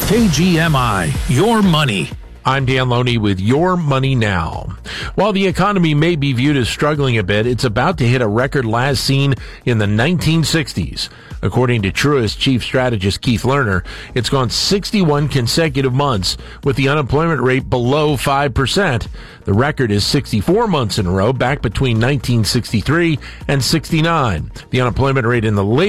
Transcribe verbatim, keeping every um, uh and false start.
K G M I, your money. I'm Dan Loney with Your Money Now. While the economy may be viewed as struggling a bit, it's about to hit a record last seen in the nineteen sixties. According to Truist chief strategist Keith Lerner, it's gone sixty-one consecutive months with the unemployment rate below five percent. The record is sixty-four months in a row back between nineteen sixty-three and sixty-nine. The unemployment rate in the labor